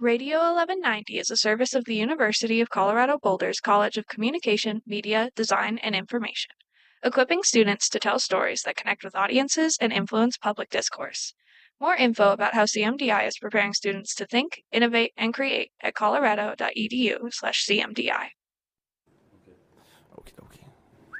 Radio 1190 is a service of the University of Colorado Boulder's College of Communication, Media, Design, and Information, equipping students to tell stories that connect with audiences and influence public discourse. More info about how CMDI is preparing students to think, innovate, and create at colorado.edu/CMDI.